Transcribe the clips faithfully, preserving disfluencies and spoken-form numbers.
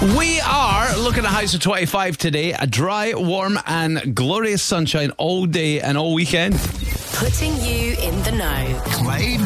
We are looking at highs of twenty-five today. A dry, warm and glorious sunshine all day and all weekend. Putting you in the know. Clyde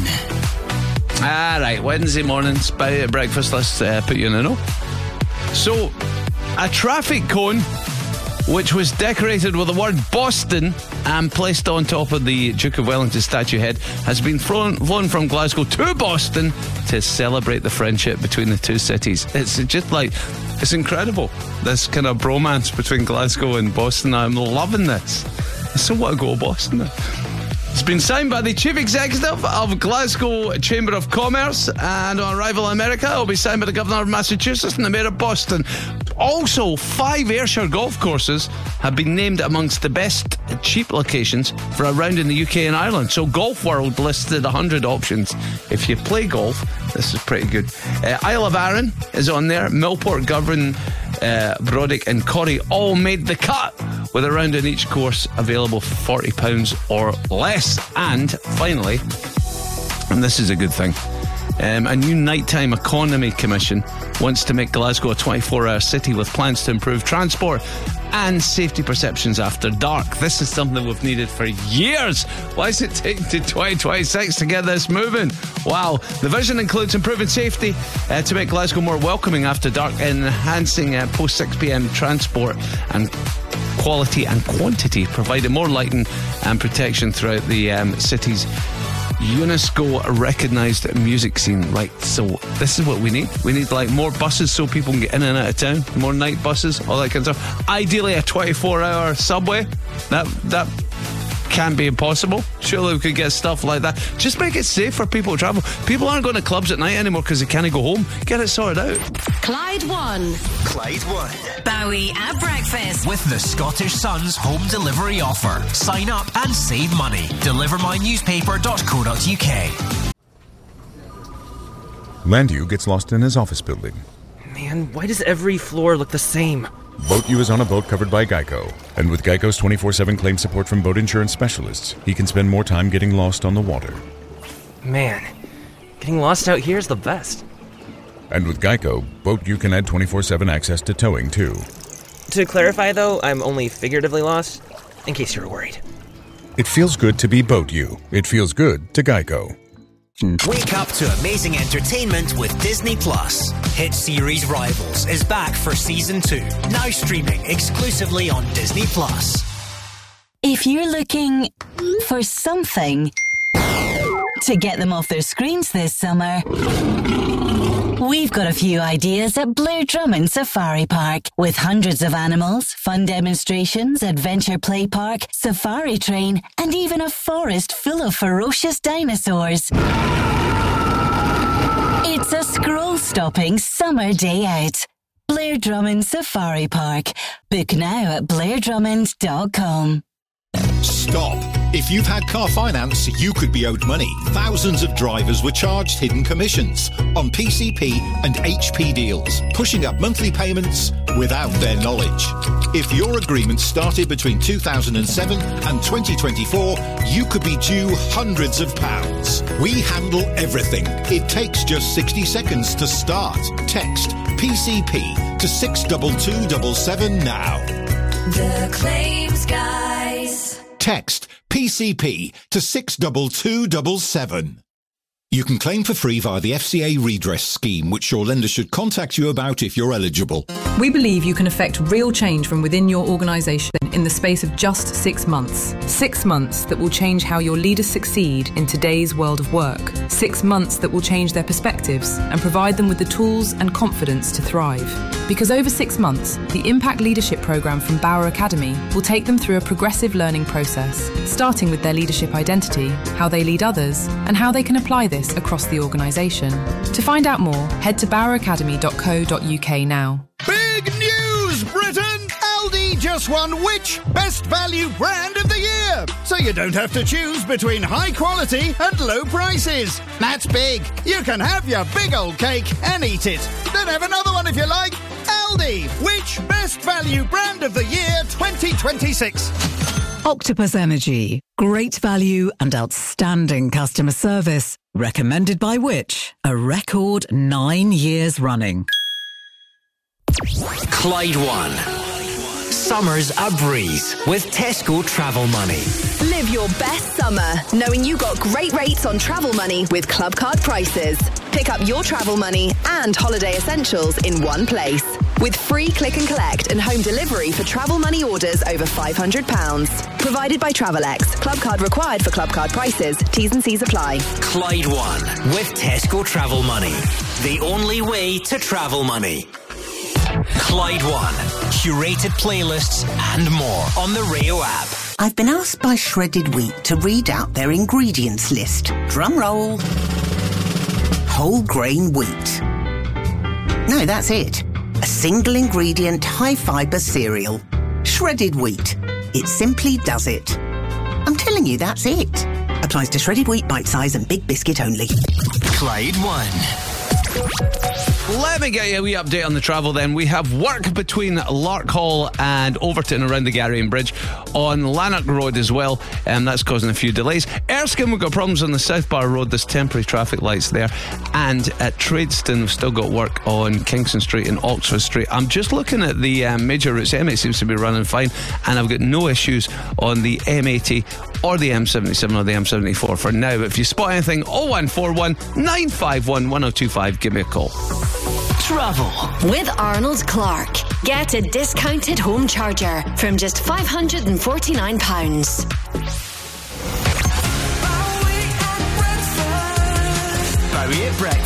One. All right, Wednesday morning, spy breakfast. Let's uh, put you in the know. So, a traffic cone which was decorated with the word Boston and placed on top of the Duke of Wellington statue head has been flown, flown from Glasgow to Boston to celebrate the friendship between the two cities. It's just like, it's incredible, this kind of bromance between Glasgow and Boston. I'm loving this. I still want to go to Boston now. It's been signed by the Chief Executive of Glasgow Chamber of Commerce, and on arrival in America, it will be signed by the Governor of Massachusetts and the Mayor of Boston. Also, five Ayrshire golf courses have been named amongst the best cheap locations for a round in the U K and Ireland. So Golf World listed one hundred options. If you play golf, this is pretty good. Uh, Isle of Arran is on there. Millport, Govan, uh, Brodick and Corrie all made the cut, with a round in each course available for forty pounds or less. And finally, and this is a good thing, um, a new nighttime economy commission wants to make Glasgow a twenty-four hour city with plans to improve transport and safety perceptions after dark. This is something we've needed for years. Why is it taking to twenty twenty-six to get this moving? Wow. The vision includes improving safety uh, to make Glasgow more welcoming after dark, enhancing uh, post six p.m. transport and quality and quantity, providing more lighting and protection throughout the um, city's UNESCO recognised music scene. Like, so this is what we need. We need like more buses so people can get in and out of town, more night buses, all that kind of stuff. Ideally a twenty-four hour subway. That that can't be impossible. Surely we could get stuff like that. Just make it safe for people to travel. People aren't going to clubs at night anymore because they can't go home. Get it sorted out. Clyde One. Clyde One. Bowie at breakfast. With the Scottish Sun's home delivery offer. Sign up and save money. deliver my newspaper dot co dot uk. Landu gets lost in his office building. Man, why does every floor look the same? Boat U is on a boat covered by Geico. And with Geico's twenty-four seven claim support from boat insurance specialists, he can spend more time getting lost on the water. Man, getting lost out here is the best. And with Geico, Boat U can add twenty-four seven access to towing, too. To clarify, though, I'm only figuratively lost, in case you were worried. It feels good to be Boat U. It feels good to Geico. Wake up to amazing entertainment with Disney Plus. Hit series Rivals is back for season two, now streaming exclusively on Disney Plus. If you're looking for something to get them off their screens this summer, we've got a few ideas at Blair Drummond Safari Park. With hundreds of animals, fun demonstrations, adventure play park, safari train, and even a forest full of ferocious dinosaurs. It's a scroll-stopping summer day out. Blair Drummond Safari Park. Book now at blair drummond dot com. Stop. If you've had car finance, you could be owed money. Thousands of drivers were charged hidden commissions on P C P and H P deals, pushing up monthly payments without their knowledge. If your agreement started between two thousand seven and twenty twenty-four, you could be due hundreds of pounds. We handle everything. It takes just sixty seconds to start. Text P C P to six two two seven seven now. The Claims Guys. Text P C P to six two two seven seven. You can claim for free via the F C A redress scheme, which your lender should contact you about if you're eligible. We believe you can effect real change from within your organisation in the space of just six months. Six months that will change how your leaders succeed in today's world of work. Six months that will change their perspectives and provide them with the tools and confidence to thrive. Because over six months, the Impact Leadership Programme from Bauer Academy will take them through a progressive learning process, starting with their leadership identity, how they lead others, and how they can apply this across the organisation. To find out more, head to bauer academy dot co dot uk now. Big news, Britain! Aldi just won which Best Value Brand of the Year? So you don't have to choose between high quality and low prices. That's big. You can have your big old cake and eat it. Then have another one if you like. Aldi, which Best Value Brand of the Year twenty twenty-six? Octopus Energy. Great value and outstanding customer service. Recommended by which? A record nine years running. Clyde One. Summer's a breeze with Tesco Travel Money. Live your best summer knowing you got great rates on travel money with Club Card Prices. Pick up your travel money and holiday essentials in one place. With free click and collect and home delivery for travel money orders over five hundred pounds. Provided by Travelex. Club card required for Club Card Prices. T's and C's apply. Clyde One with Tesco Travel Money. The only way to travel money. Clyde One. Curated playlists and more on the Rio app. I've been asked by Shredded Wheat to read out their ingredients list. Drum roll. Whole grain wheat. No, that's it. A single ingredient high fibre cereal. Shredded wheat. It simply does it. I'm telling you, that's it. Applies to shredded wheat, bite size and big biscuit only. Clyde One. Let me get you a wee update on the travel then. We have work between Larkhall and Overton around the Garrion Bridge, on Lanark Road as well, and that's causing a few delays. Erskine, we've got problems on the South Bar Road, there's temporary traffic lights there, and at Tradeston we've still got work on Kingston Street and Oxford Street. I'm just looking at the um, major routes. M eight seems to be running fine, and I've got no issues on the M eighty or the M seventy-seven or the M seventy-four for now. But if you spot anything, oh one four one, nine five one, one oh two five, give me a call. Travel with Arnold Clark. Get a discounted home charger from just five hundred forty-nine pounds. Bowie at breakfast.